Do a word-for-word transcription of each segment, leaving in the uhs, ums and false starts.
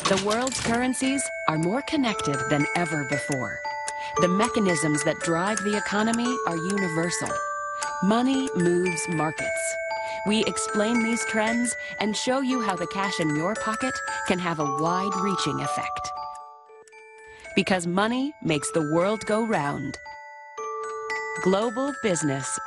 The world's currencies are more connected than ever before. The mechanisms that drive the economy are universal. Money moves markets. We explain these trends and show you how the cash in your pocket can have a wide-reaching effect. Because money makes the world go round. Global Business.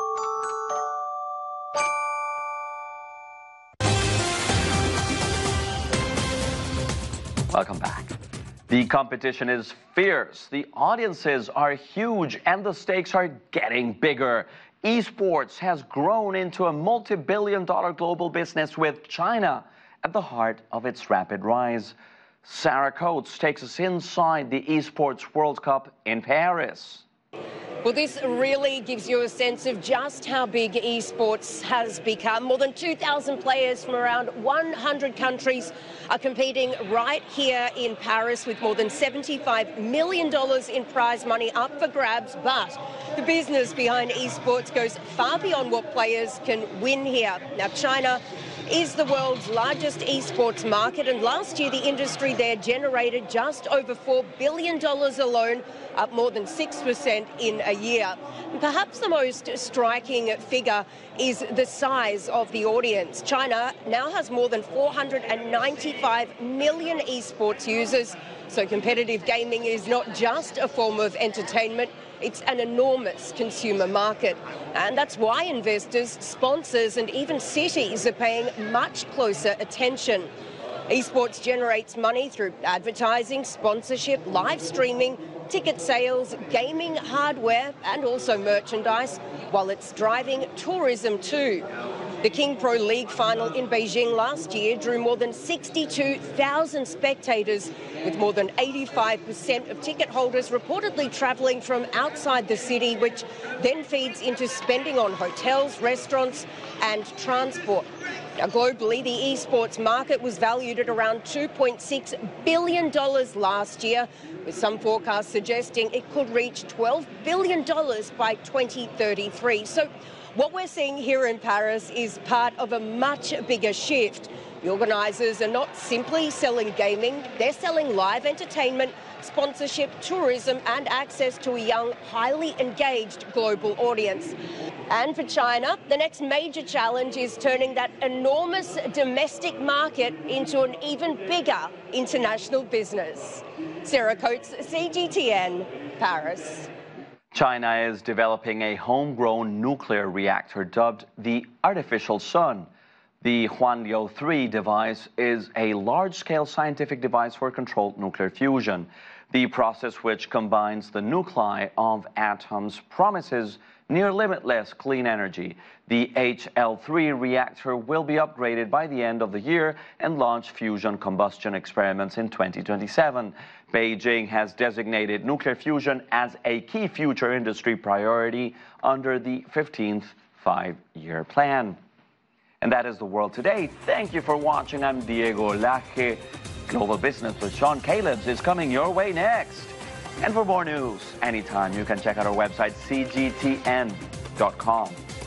Welcome back. The competition is fierce, the audiences are huge, and the stakes are getting bigger. Esports has grown into a multi-billion dollar global business with China at the heart of its rapid rise. Sarah Coates takes us inside the Esports World Cup in Paris. Well, this really gives you a sense of just how big esports has become. More than two thousand players from around one hundred countries are competing right here in Paris, with more than seventy-five million dollars in prize money up for grabs. But the business behind esports goes far beyond what players can win here. Now, China is the world's largest esports market, and last year the industry there generated just over four billion dollars alone, up more than six percent in a year. And perhaps the most striking figure is the size of the audience. China now has more than four hundred ninety-five million esports users, so competitive gaming is not just a form of entertainment, it's an enormous consumer market. And that's why investors, sponsors and even cities are paying much closer attention. Esports generates money through advertising, sponsorship, live streaming, ticket sales, gaming hardware and also merchandise, while it's driving tourism too. The King Pro League final in Beijing last year drew more than sixty-two thousand spectators, with more than eighty-five percent of ticket holders reportedly travelling from outside the city, which then feeds into spending on hotels, restaurants and transport. Now, globally, the esports market was valued at around two point six billion dollars last year, with some forecasts suggesting it could reach twelve billion dollars by twenty thirty-three. So what we're seeing here in Paris is part of a much bigger shift. The organisers are not simply selling gaming, they're selling live entertainment, sponsorship, tourism and access to a young, highly engaged global audience. And for China, the next major challenge is turning that enormous domestic market into an even bigger international business. Sarah Coates, C G T N, Paris. China is developing a homegrown nuclear reactor dubbed the Artificial Sun. The Huanliu three device is a large-scale scientific device for controlled nuclear fusion. The process, which combines the nuclei of atoms, promises near-limitless clean energy. The H L three reactor will be upgraded by the end of the year and launch fusion combustion experiments in twenty twenty-seven. Beijing has designated nuclear fusion as a key future industry priority under the fifteenth five-year plan. And that is the world today. Thank you for watching. I'm Diego Laje. Global Business with Sean Calebs is coming your way next. And for more news, anytime, you can check out our website, C G T N dot com.